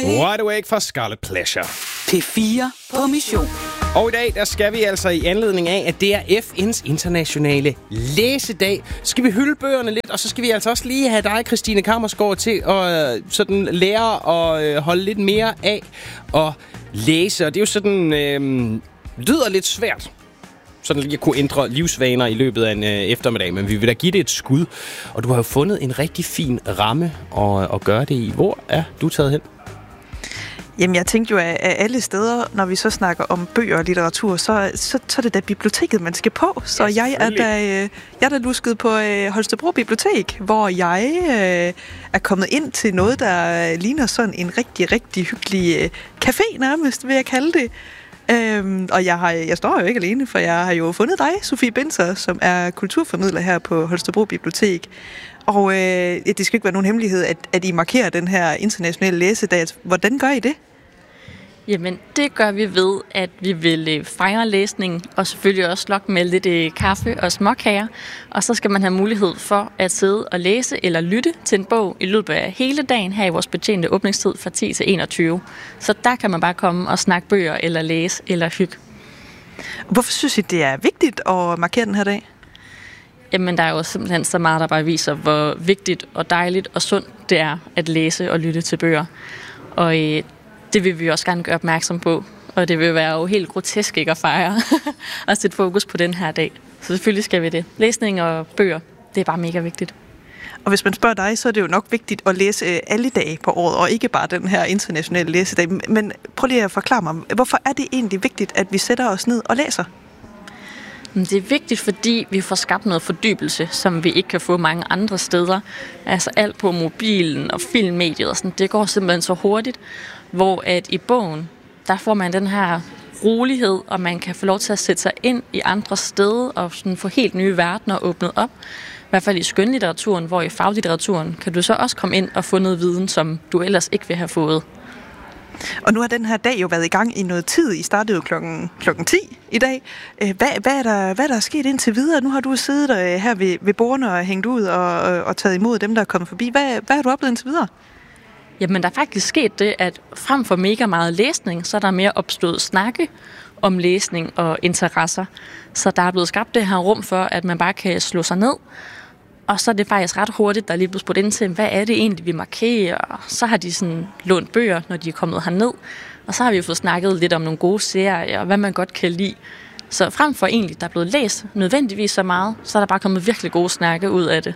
Wide Awake for Scarlet Pleasure. P4 på mission. Og i dag, der skal vi altså i anledning af, at det er FN's internationale læsedag. Så skal vi hylde bøgerne lidt, og så skal vi altså også lige have dig, Christine Kammersgaard, til at sådan lære at holde lidt mere af at læse. Og det er jo sådan, lyder lidt svært. Sådan lige at kunne ændre livsvaner i løbet af en eftermiddag, men vi vil da give det et skud. Og du har jo fundet en rigtig fin ramme at gøre det i. Hvor er du taget hen? Jamen, jeg tænkte jo, at alle steder, når vi så snakker om bøger og litteratur, så er det da biblioteket, man skal på. Så ja, jeg er da lusket på Holstebro Bibliotek, hvor jeg er kommet ind til noget, der ligner sådan en rigtig, rigtig hyggelig café nærmest, vil jeg kalde det. Og jeg står jo ikke alene, for jeg har jo fundet dig, Sofie Binzer, som er kulturformidler her på Holstebro Bibliotek. Og det skal ikke være nogen hemmelighed, at I markerer den her internationale læsedag. Hvordan gør I det? Jamen, det gør vi ved, at vi vil fejre læsning, og selvfølgelig også lokke med lidt kaffe og småkager. Og så skal man have mulighed for at sidde og læse eller lytte til en bog i løbet af hele dagen her i vores betjente åbningstid fra 10 til 21. Så der kan man bare komme og snakke bøger eller læse eller hygge. Hvorfor synes I, det er vigtigt at markere den her dag? Jamen, der er jo simpelthen så meget, der bare viser, hvor vigtigt og dejligt og sundt det er at læse og lytte til bøger. Og det vil vi også gerne gøre opmærksom på, og det vil være jo helt grotesk ikke at fejre og sætte fokus på den her dag. Så selvfølgelig skal vi det. Læsning og bøger, det er bare mega vigtigt. Og hvis man spørger dig, så er det jo nok vigtigt at læse alle dage på året, og ikke bare den her internationale læsedag. Men prøv lige at forklare mig, hvorfor er det egentlig vigtigt, at vi sætter os ned og læser? Det er vigtigt, fordi vi får skabt noget fordybelse, som vi ikke kan få mange andre steder. Altså alt på mobilen og filmmediet og sådan, det går simpelthen så hurtigt. Hvor at i bogen, der får man den her rolighed, og man kan få lov til at sætte sig ind i andre steder og sådan få helt nye verdener åbnet op. I hvert fald i skønlitteraturen, hvor i faglitteraturen kan du så også komme ind og få noget viden, som du ellers ikke vil have fået. Og nu har den her dag jo været i gang i noget tid. I startede jo klokken 10 i dag. Hvad er der sket indtil videre? Nu har du siddet her ved bordene og hængt ud og taget imod dem, der er kommet forbi. Hvad har du oplevet indtil videre? Jamen, der er faktisk sket det, at frem for mega meget læsning, så er der mere opstået snakke om læsning og interesser. Så der er blevet skabt det her rum for, at man bare kan slå sig ned. Og så er det faktisk ret hurtigt, der er lige blevet spurgt ind til, hvad er det egentlig, vi markerer? Og så har de sådan lånt bøger, når de er kommet herned. Og så har vi jo fået snakket lidt om nogle gode serier, og hvad man godt kan lide. Så frem for egentlig, der er blevet læst nødvendigvis så meget, så er der bare kommet virkelig gode snakke ud af det.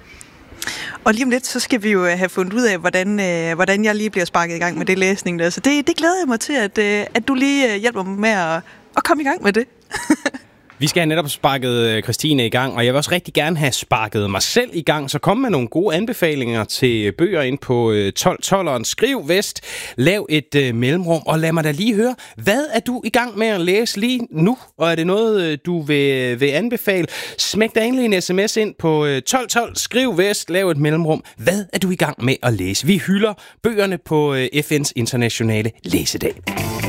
Og lige om lidt, så skal vi jo have fundet ud af, hvordan jeg lige bliver sparket i gang med det læsning der. Så det glæder jeg mig til, at du lige hjælper mig med at komme i gang med det. Vi skal have netop sparket Christine i gang, og jeg vil også rigtig gerne have sparket mig selv i gang. Så kom med nogle gode anbefalinger til bøger ind på 1212'eren. Skriv vest, lav et mellemrum, og lad mig da lige høre, hvad er du i gang med at læse lige nu? Og er det noget, du vil anbefale? Smæk da egentlig en sms ind på 1212, skriv vest, lav et mellemrum. Hvad er du i gang med at læse? Vi hylder bøgerne på FN's internationale læsedag.